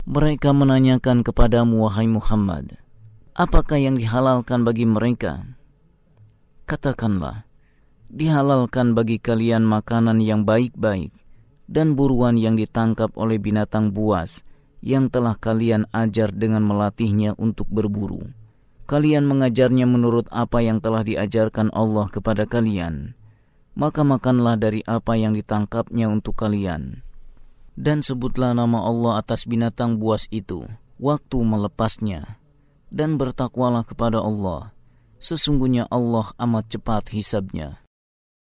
Mereka menanyakan kepadamu, wahai Muhammad, apakah yang dihalalkan bagi mereka? Katakanlah, dihalalkan bagi kalian makanan yang baik-baik dan buruan yang ditangkap oleh binatang buas yang telah kalian ajar dengan melatihnya untuk berburu. Kalian mengajarnya menurut apa yang telah diajarkan Allah kepada kalian. Maka makanlah dari apa yang ditangkapnya untuk kalian. Dan sebutlah nama Allah atas binatang buas itu waktu melepasnya. Dan bertakwalah kepada Allah. Sesungguhnya Allah amat cepat hisabnya.